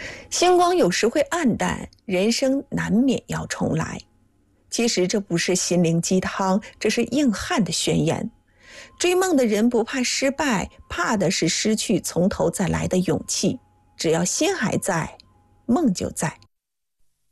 星光有时会暗淡，人生难免要重来。其实这不是心灵鸡汤，这是硬汉的宣言。追梦的人不怕失败，怕的是失去从头再来的勇气。只要心还在，梦就在。